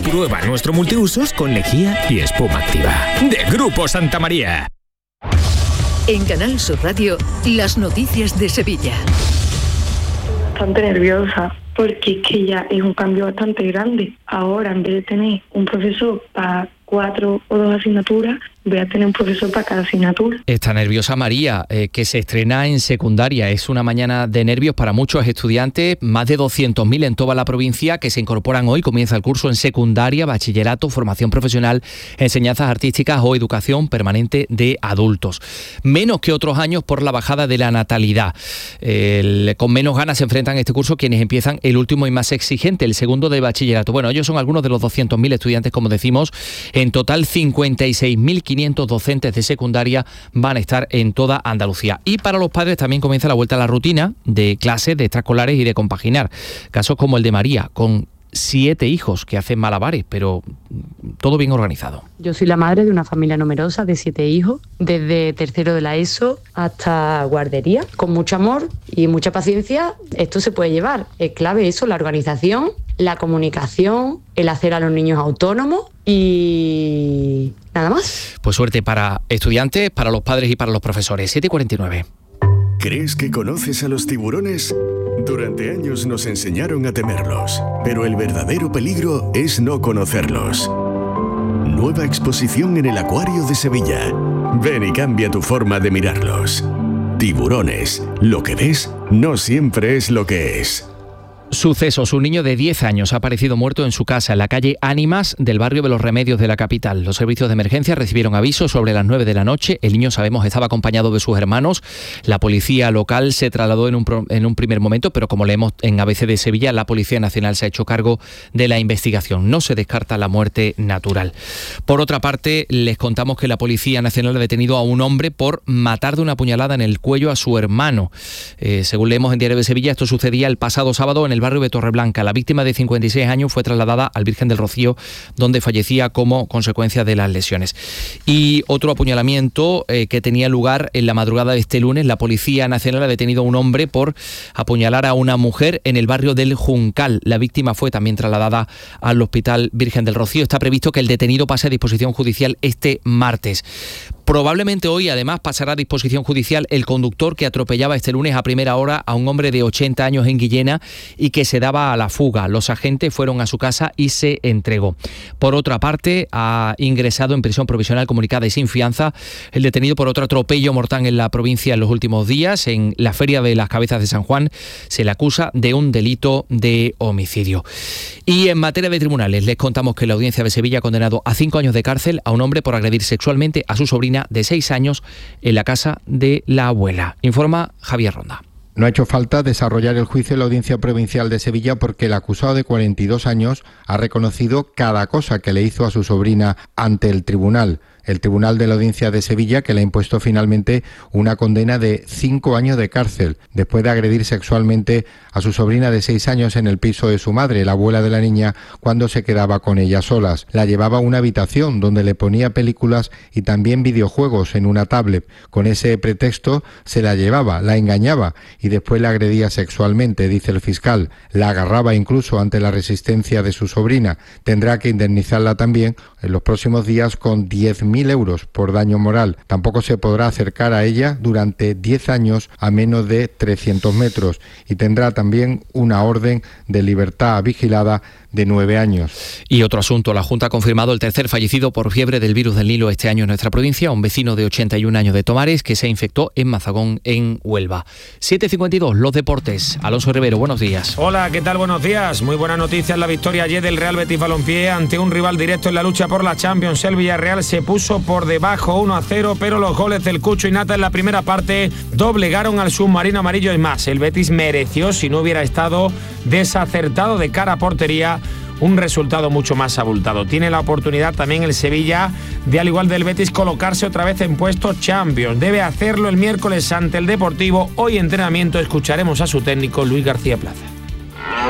Prueba nuestro multiusos con lejía y espuma activa. De Grupo Santa María. En Canal Sur Radio, las noticias de Sevilla. Bastante nerviosa, porque es que ya es un cambio bastante grande. Ahora, en vez de tener un profesor para 4 o 2 asignaturas, voy a tener un profesor para cada asignatura. Está nerviosa María, que se estrena en secundaria. Es una mañana de nervios para muchos estudiantes, más de 200.000 en toda la provincia que se incorporan hoy. Comienza el curso en secundaria, bachillerato, formación profesional, enseñanzas artísticas o educación permanente de adultos. Menos que otros años por la bajada de la natalidad. Con menos ganas se enfrentan a este curso quienes empiezan el último y más exigente, el segundo de bachillerato. Bueno, ellos son algunos de los 200.000 estudiantes, como decimos. En total, 56.500 docentes de secundaria van a estar en toda Andalucía. Y para los padres también comienza la vuelta a la rutina de clases, de extraescolares y de compaginar. Casos como el de María, con 7 hijos que hacen malabares, pero todo bien organizado. Yo soy la madre de una familia numerosa de 7 hijos, desde tercero de la ESO hasta guardería. Con mucho amor y mucha paciencia esto se puede llevar. Es clave eso, la organización, la comunicación, el hacer a los niños autónomos y nada más. Pues suerte para estudiantes, para los padres y para los profesores. 7:49. ¿Crees que conoces a los tiburones? Durante años nos enseñaron a temerlos, pero el verdadero peligro es no conocerlos. Nueva exposición en el Acuario de Sevilla. Ven y cambia tu forma de mirarlos. Tiburones. Lo que ves no siempre es lo que es. Sucesos. Un niño de 10 años ha aparecido muerto en su casa, en la calle Ánimas del barrio de Los Remedios de la capital. Los servicios de emergencia recibieron aviso sobre las 9 de la noche. El niño, sabemos, estaba acompañado de sus hermanos. La policía local se trasladó en un primer momento, pero como leemos en ABC de Sevilla, la Policía Nacional se ha hecho cargo de la investigación. No se descarta la muerte natural. Por otra parte, les contamos que la Policía Nacional ha detenido a un hombre por matar de una puñalada en el cuello a su hermano. Según leemos en Diario de Sevilla, esto sucedía el pasado sábado en el barrio de Torreblanca. La víctima, de 56 años, fue trasladada al Virgen del Rocío, donde fallecía como consecuencia de las lesiones. Y otro apuñalamiento que tenía lugar en la madrugada de este lunes. La Policía Nacional ha detenido a un hombre por apuñalar a una mujer en el barrio del Juncal. La víctima fue también trasladada al Hospital Virgen del Rocío. Está previsto que el detenido pase a disposición judicial este martes. Probablemente hoy, además, pasará a disposición judicial el conductor que atropellaba este lunes a primera hora a un hombre de 80 años en Guillena y que se daba a la fuga. Los agentes fueron a su casa y se entregó. Por otra parte, ha ingresado en prisión provisional comunicada y sin fianza el detenido por otro atropello mortal en la provincia en los últimos días. En la Feria de las Cabezas de San Juan se le acusa de un delito de homicidio. Y en materia de tribunales, les contamos que la Audiencia de Sevilla ha condenado a 5 años de cárcel a un hombre por agredir sexualmente a su sobrina de 6 años en la casa de la abuela. Informa Javier Ronda. No ha hecho falta desarrollar el juicio en la Audiencia Provincial de Sevilla porque el acusado de 42 años ha reconocido cada cosa que le hizo a su sobrina ante el tribunal. El Tribunal de la Audiencia de Sevilla, que le ha impuesto finalmente una condena de 5 años de cárcel, después de agredir sexualmente a su sobrina de 6 años en el piso de su madre, la abuela de la niña, cuando se quedaba con ella solas. La llevaba a una habitación donde le ponía películas y también videojuegos en una tablet. Con ese pretexto se la llevaba, la engañaba y después la agredía sexualmente, dice el fiscal. La agarraba incluso ante la resistencia de su sobrina. Tendrá que indemnizarla también en los próximos días con 10.000 euros por daño moral. Tampoco se podrá acercar a ella durante 10 años a menos de 300 metros y tendrá también una orden de libertad vigilada de 9 años. Y otro asunto, la Junta ha confirmado el tercer fallecido por fiebre del virus del Nilo este año en nuestra provincia, un vecino de 81 años de Tomares que se infectó en Mazagón, en Huelva. 7:52, los deportes. Alonso Rivero, buenos días. Hola, ¿qué tal? Buenos días. Muy buena noticia en la victoria ayer del Real Betis Balompié ante un rival directo en la lucha por la Champions. El Villarreal se puso por debajo 1-0, pero los goles del Cucho y Nata en la primera parte doblegaron al submarino amarillo y más. El Betis mereció, si no hubiera estado desacertado de cara a portería, un resultado mucho más abultado. Tiene la oportunidad también el Sevilla de, al igual del Betis, colocarse otra vez en puestos Champions. Debe hacerlo el miércoles ante el Deportivo. Hoy entrenamiento, escucharemos a su técnico Luis García Plaza.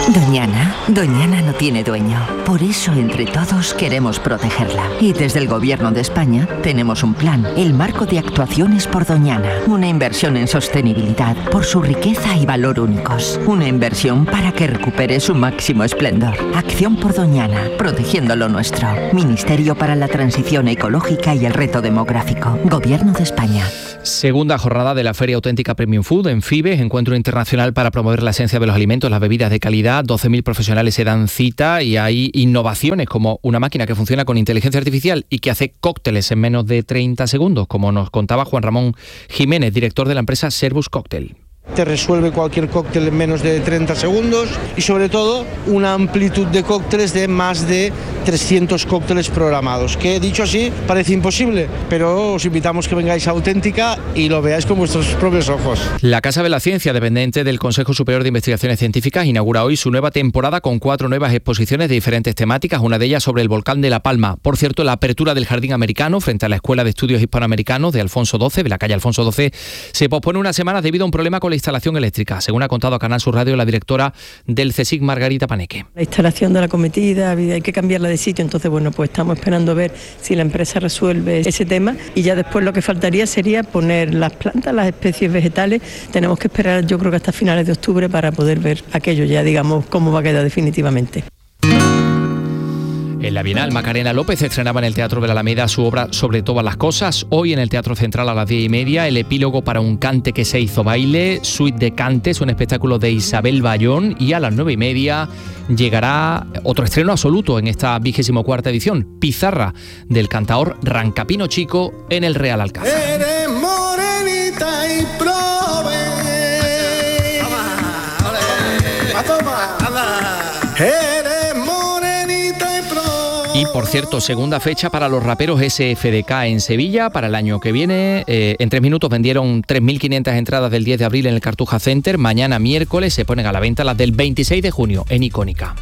Doñana no tiene dueño. Por eso, entre todos, queremos protegerla. Y desde el Gobierno de España tenemos un plan, el Marco de Actuaciones por Doñana. Una inversión en sostenibilidad por su riqueza y valor únicos. Una inversión para que recupere su máximo esplendor. Acción por Doñana, protegiendo lo nuestro. Ministerio para la Transición Ecológica y el Reto Demográfico. Gobierno de España. Segunda jornada de la Feria Auténtica Premium Food en FIBE, encuentro internacional para promover la esencia de los alimentos, las bebidas de calidad. 12.000 profesionales se dan cita y hay innovaciones como una máquina que funciona con inteligencia artificial y que hace cócteles en menos de 30 segundos, como nos contaba Juan Ramón Jiménez, director de la empresa Servus Cocktail. Te resuelve cualquier cóctel en menos de 30 segundos y sobre todo una amplitud de cócteles de más de 300 cócteles programados, que dicho así parece imposible, pero os invitamos que vengáis a Auténtica y lo veáis con vuestros propios ojos. La Casa de la Ciencia, dependiente del Consejo Superior de Investigaciones Científicas, inaugura hoy su nueva temporada con 4 nuevas exposiciones de diferentes temáticas, una de ellas sobre el volcán de La Palma. Por cierto, la apertura del Jardín Americano frente a la Escuela de Estudios Hispanoamericanos de Alfonso XII, de la calle Alfonso XII, se pospone unas semanas debido a un problema con la instalación eléctrica, según ha contado a Canal Sur Radio la directora del CSIC, Margarita Paneque. La instalación de la cometida, hay que cambiarla de sitio, entonces pues estamos esperando a ver si la empresa resuelve ese tema y ya después lo que faltaría sería poner las plantas, las especies vegetales. Tenemos que esperar, yo creo que hasta finales de octubre para poder ver aquello ya, digamos, cómo va a quedar definitivamente. En la Bienal, Macarena López estrenaba en el Teatro de la Alameda su obra Sobre todas las cosas. Hoy en el Teatro Central a las 10:30, el epílogo para un cante que se hizo baile, Suite de Cantes, un espectáculo de Isabel Bayón. Y a las 9:30 llegará otro estreno absoluto en esta 24ª edición, Pizarra, del cantaor Rancapino Chico en el Real Alcázar. Eres morenita y prove. Y por cierto, segunda fecha para los raperos SFDK en Sevilla para el año que viene. En 3 minutos vendieron 3.500 entradas del 10 de abril en el Cartuja Center. Mañana miércoles se ponen a la venta las del 26 de junio en Icónica.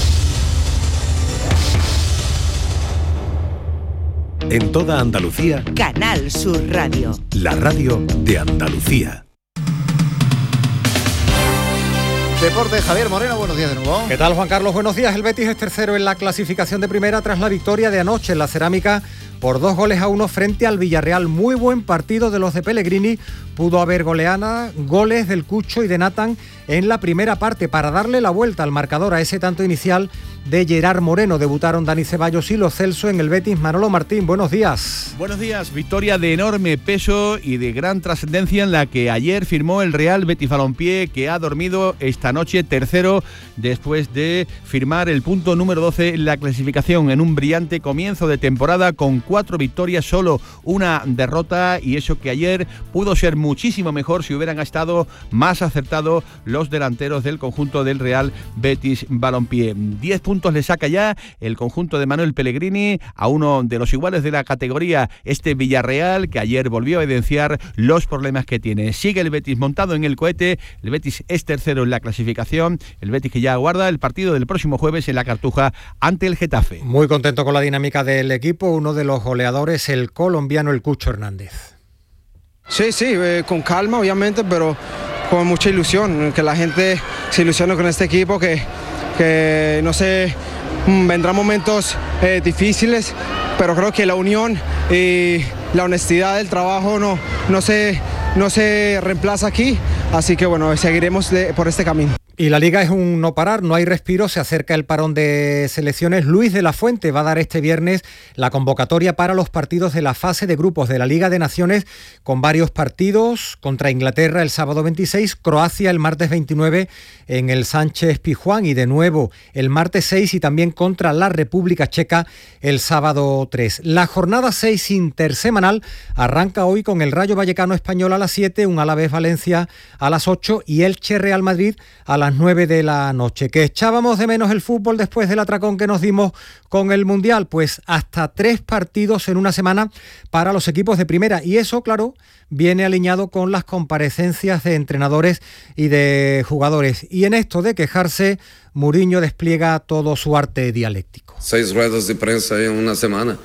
En toda Andalucía, Canal Sur Radio. La radio de Andalucía. Deporte, Javier Moreno, buenos días de nuevo. ¿Qué tal, Juan Carlos? Buenos días. El Betis es tercero en la clasificación de primera tras la victoria de anoche en la Cerámica por 2-1 frente al Villarreal. Muy buen partido de los de Pellegrini. Pudo haber goles del Cucho y de Nathan en la primera parte para darle la vuelta al marcador a ese tanto inicial de Gerard Moreno. Debutaron Dani Ceballos y Lo Celso en el Betis. Manolo Martín, buenos días. Buenos días. Victoria de enorme peso y de gran trascendencia en la que ayer firmó el Real Betis Balompié, que ha dormido esta noche tercero después de firmar el punto número 12 en la clasificación en un brillante comienzo de temporada con 4 victorias, solo una derrota, y eso que ayer pudo ser muchísimo mejor si hubieran estado más acertados los delanteros del conjunto del Real Betis Balompié. 10 puntos le saca ya el conjunto de Manuel Pellegrini a uno de los iguales de la categoría, este Villarreal, que ayer volvió a evidenciar los problemas que tiene. Sigue el Betis montado en el cohete, el Betis es tercero en la clasificación, el Betis que ya aguarda el partido del próximo jueves en la Cartuja ante el Getafe. Muy contento con la dinámica del equipo, uno de los goleadores, el colombiano, el Cucho Hernández. Sí, con calma obviamente, pero con mucha ilusión, que la gente se ilusione con este equipo, que no sé, vendrán momentos difíciles, pero creo que la unión y la honestidad del trabajo no se reemplaza aquí, así que bueno, seguiremos por este camino. Y la Liga es un no parar, no hay respiro, se acerca el parón de selecciones. Luis de la Fuente va a dar este viernes la convocatoria para los partidos de la fase de grupos de la Liga de Naciones, con varios partidos contra Inglaterra el sábado 26, Croacia el martes 29 en el Sánchez Pizjuán y de nuevo el martes 6 y también contra la República Checa el sábado 3. La jornada 6 intersemanal arranca hoy con el Rayo Vallecano Español a las 7, un Alavés Valencia a las 8 y Elche Real Madrid a las 9 de la noche. ¿Que echábamos de menos el fútbol después del atracón que nos dimos con el Mundial? Pues hasta 3 partidos en una semana para los equipos de primera, y eso, claro, viene alineado con las comparecencias de entrenadores y de jugadores. Y en esto de quejarse, Mourinho despliega todo su arte dialéctico. 6 ruedas de prensa en una semana.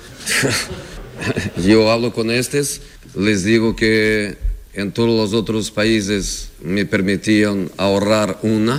Yo hablo con estos, les digo que en todos los otros países me permitían ahorrar una,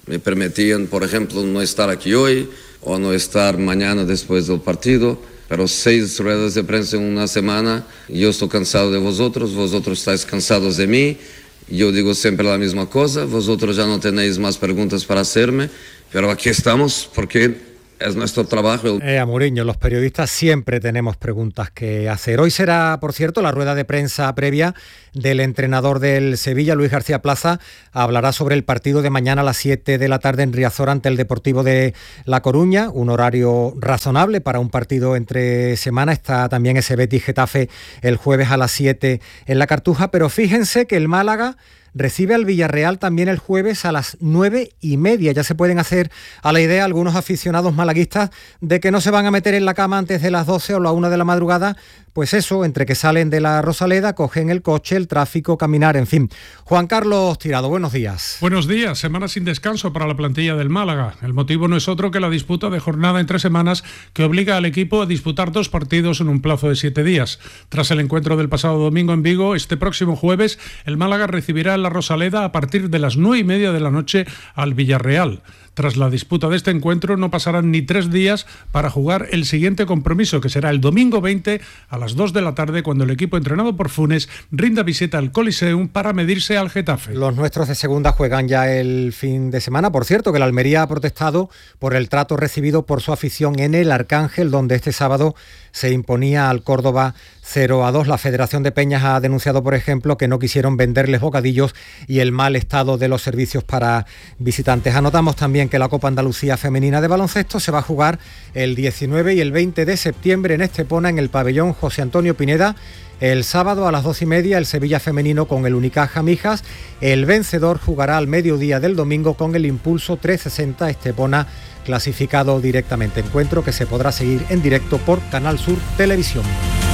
Me permitían, por ejemplo, no estar aquí hoy o no estar mañana después del partido, pero 6 ruedas de prensa en una semana. Yo estoy cansado de vosotros estáis cansados de mí. Yo digo siempre la misma cosa, vosotros ya no tenéis más preguntas para hacerme, pero aquí estamos porque es nuestro trabajo. A Mourinho, los periodistas siempre tenemos preguntas que hacer. Hoy será, por cierto, la rueda de prensa previa del entrenador del Sevilla, Luis García Plaza. Hablará sobre el partido de mañana a las 7 de la tarde en Riazor ante el Deportivo de La Coruña, un horario razonable para un partido entre semana. Está también ese Betis-Getafe el jueves a las 7 en la Cartuja, pero fíjense que el Málaga recibe al Villarreal también el jueves a las 9:30. Ya se pueden hacer a la idea algunos aficionados malaguistas de que no se van a meter en la cama antes de las 12 o la 1 de la madrugada. Pues eso, entre que salen de la Rosaleda, cogen el coche, el tráfico, caminar, en fin. Juan Carlos Tirado, buenos días. Buenos días. Semana sin descanso para la plantilla del Málaga. El motivo no es otro que la disputa de jornada en 3 semanas que obliga al equipo a disputar 2 partidos en un plazo de 7 días. Tras el encuentro del pasado domingo en Vigo, este próximo jueves el Málaga recibirá en la Rosaleda a partir de las 9:30 de la noche al Villarreal. Tras la disputa de este encuentro no pasarán ni 3 días para jugar el siguiente compromiso, que será el domingo 20 a las 2 de la tarde, cuando el equipo entrenado por Funes rinda visita al Coliseum para medirse al Getafe. Los nuestros de segunda juegan ya el fin de semana. Por cierto, que la Almería ha protestado por el trato recibido por su afición en el Arcángel, donde este sábado se imponía al Córdoba 0-2. La Federación de Peñas ha denunciado, por ejemplo, que no quisieron venderles bocadillos y el mal estado de los servicios para visitantes. Anotamos también que la Copa Andalucía Femenina de Baloncesto se va a jugar el 19 y el 20 de septiembre en Estepona, en el pabellón José Antonio Pineda. El sábado a las 2:30 el Sevilla femenino con el Unicaja Mijas. El vencedor jugará al mediodía del domingo con el Impulso 360 Estepona, clasificado directamente. Encuentro que se podrá seguir en directo por Canal Sur Televisión.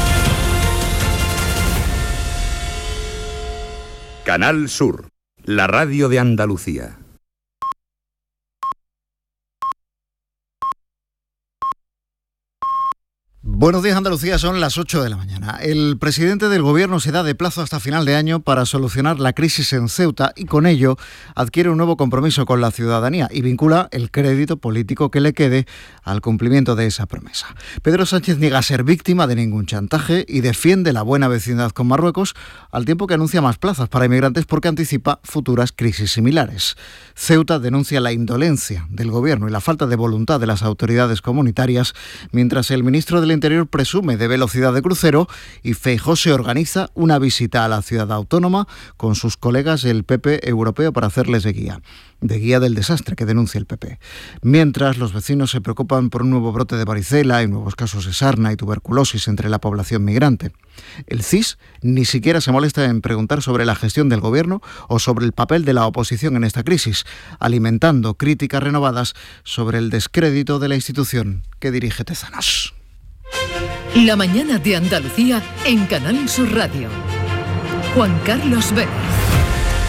Canal Sur, la radio de Andalucía. Buenos días, Andalucía, son las 8 de la mañana. El presidente del Gobierno se da de plazo hasta final de año para solucionar la crisis en Ceuta y con ello adquiere un nuevo compromiso con la ciudadanía y vincula el crédito político que le quede al cumplimiento de esa promesa. Pedro Sánchez niega ser víctima de ningún chantaje y defiende la buena vecindad con Marruecos, al tiempo que anuncia más plazas para inmigrantes porque anticipa futuras crisis similares. Ceuta denuncia la indolencia del Gobierno y la falta de voluntad de las autoridades comunitarias, mientras el ministro del Interior presume de velocidad de crucero y Feijóo se organiza una visita a la ciudad autónoma con sus colegas del PP europeo para hacerles de guía del desastre que denuncia el PP. Mientras, los vecinos se preocupan por un nuevo brote de varicela y nuevos casos de sarna y tuberculosis entre la población migrante. El CIS ni siquiera se molesta en preguntar sobre la gestión del Gobierno o sobre el papel de la oposición en esta crisis, alimentando críticas renovadas sobre el descrédito de la institución que dirige Tezanos. La mañana de Andalucía en Canal Sur Radio. Juan Carlos Vélez.